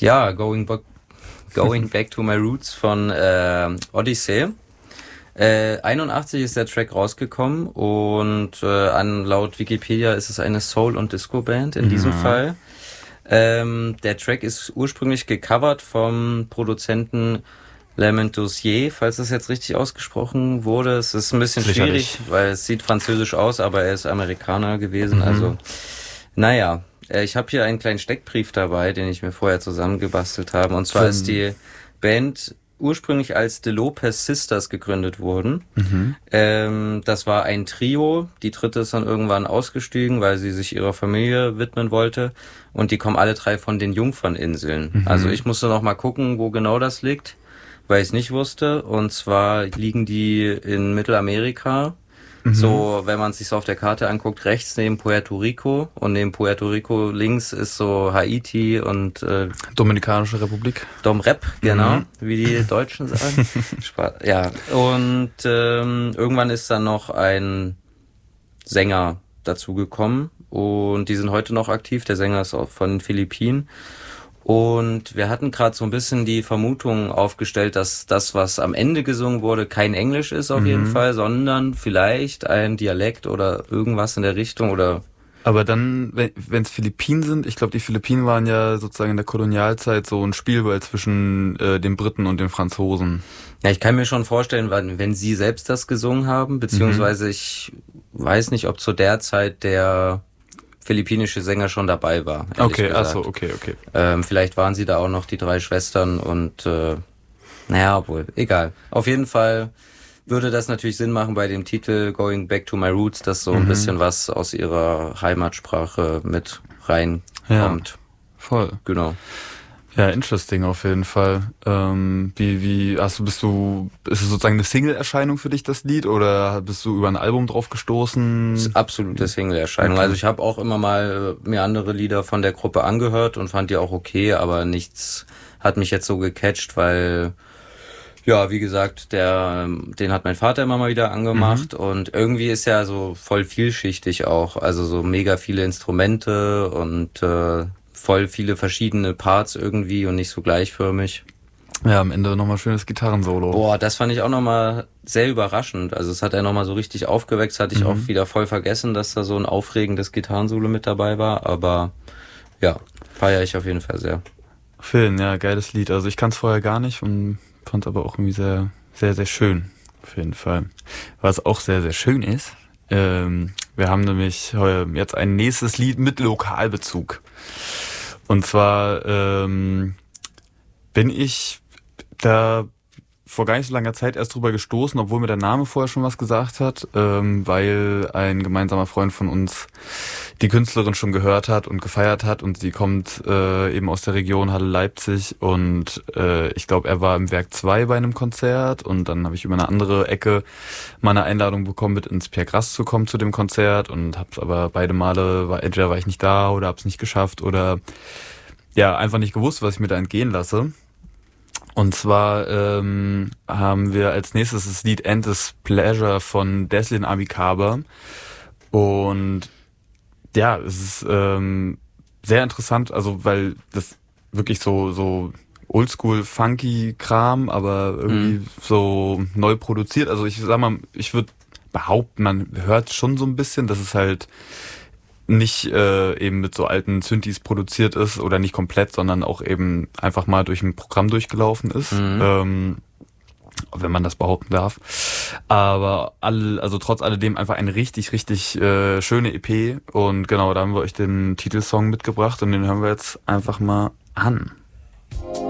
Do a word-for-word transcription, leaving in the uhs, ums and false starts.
Ja, Going Back, Going Back to My Roots von äh, Odyssey. Äh, einundachtzig ist der Track rausgekommen und äh, an, laut Wikipedia ist es eine Soul- und Disco-Band in mhm. diesem Fall. Ähm, der Track ist ursprünglich gecovert vom Produzenten Lamont Dossier, falls das jetzt richtig ausgesprochen wurde. Es ist ein bisschen Sicherlich. schwierig, weil es sieht französisch aus, aber er ist Amerikaner gewesen. Mhm. Also, naja, äh, ich habe hier einen kleinen Steckbrief dabei, den ich mir vorher zusammengebastelt habe. Und zwar Von ist die Band ursprünglich als The Lopez Sisters gegründet worden. Mhm. Ähm, das war ein Trio. Die dritte ist dann irgendwann ausgestiegen, weil sie sich ihrer Familie widmen wollte. Und die kommen alle drei von den Jungferninseln. Mhm. Also ich musste noch mal gucken, wo genau das liegt, weil ich es nicht wusste. Und zwar liegen die in Mittelamerika. Mhm. So, wenn man es sich so auf der Karte anguckt, rechts neben Puerto Rico und neben Puerto Rico links ist so Haiti und äh, Dominikanische Republik. Domrep, genau, mhm. wie die Deutschen sagen. Ja, und ähm, irgendwann ist dann noch ein Sänger dazugekommen und die sind heute noch aktiv. Der Sänger ist auch von den Philippinen. Und wir hatten gerade so ein bisschen die Vermutung aufgestellt, dass das, was am Ende gesungen wurde, kein Englisch ist auf mhm. jeden Fall, sondern vielleicht ein Dialekt oder irgendwas in der Richtung oder... Aber dann, wenn es Philippinen sind, ich glaube, die Philippinen waren ja sozusagen in der Kolonialzeit so ein Spielball zwischen äh, den Briten und den Franzosen. Ja, ich kann mir schon vorstellen, wenn, wenn sie selbst das gesungen haben, beziehungsweise mhm. ich weiß nicht, ob zu der Zeit der... philippinische Sänger schon dabei war. Okay, achso, okay, okay. Ähm, vielleicht waren sie da auch noch die drei Schwestern und äh, naja, obwohl, egal. Auf jeden Fall würde das natürlich Sinn machen bei dem Titel Going Back to My Roots, dass so ein mhm. bisschen was aus ihrer Heimatsprache mit reinkommt. Ja, voll. Genau. Ja, interesting auf jeden Fall. Ähm, wie, wie, hast du, bist du, ist es sozusagen eine Single-Erscheinung für dich, das Lied, oder bist du über ein Album drauf gestoßen? Das ist absolute Single-Erscheinung. Okay. Also ich habe auch immer mal mir andere Lieder von der Gruppe angehört und fand die auch okay, aber nichts hat mich jetzt so gecatcht, weil, ja, wie gesagt, der, den hat mein Vater immer mal wieder angemacht mhm. und irgendwie ist ja so voll vielschichtig auch, also so mega viele Instrumente und, äh, voll viele verschiedene Parts irgendwie und nicht so gleichförmig. Ja, am Ende nochmal schönes Gitarrensolo. Boah, das fand ich auch nochmal sehr überraschend. Also es hat er nochmal so richtig aufgeweckt. Hatte ich mhm. auch wieder voll vergessen, dass da so ein aufregendes Gitarrensolo mit dabei war. Aber ja, feiere ich auf jeden Fall sehr. Film, ja, geiles Lied. Also ich kannte es vorher gar nicht und fand es aber auch irgendwie sehr, sehr, sehr schön. Auf jeden Fall. Was auch sehr, sehr schön ist, ähm, wir haben nämlich jetzt ein nächstes Lied mit Lokalbezug. Und zwar ähm, bin ich da vor gar nicht so langer Zeit erst drüber gestoßen, obwohl mir der Name vorher schon was gesagt hat, ähm, weil ein gemeinsamer Freund von uns die Künstlerin schon gehört hat und gefeiert hat und sie kommt äh, eben aus der Region Halle-Leipzig und äh, ich glaube, er war im Werk zwei bei einem Konzert und dann habe ich über eine andere Ecke mal eine Einladung bekommen, mit ins Pierre Grass zu kommen zu dem Konzert und hab's aber beide Male, war, entweder war ich nicht da oder hab's nicht geschafft oder ja, einfach nicht gewusst, was ich mir da entgehen lasse. Und zwar ähm, haben wir als nächstes das Lied Endless Pleasure von Deslin Abikaber. Und ja, es ist ähm, sehr interessant, also weil das wirklich so so oldschool funky Kram, aber irgendwie mhm. so neu produziert. Also ich sag mal, ich würde behaupten, man hört schon so ein bisschen, dass es halt nicht äh, eben mit so alten Synthes produziert ist oder nicht komplett, sondern auch eben einfach mal durch ein Programm durchgelaufen ist, mhm. ähm, wenn man das behaupten darf. Aber all, also trotz alledem einfach eine richtig, richtig äh, schöne E P und genau, da haben wir euch den Titelsong mitgebracht und den hören wir jetzt einfach mal an.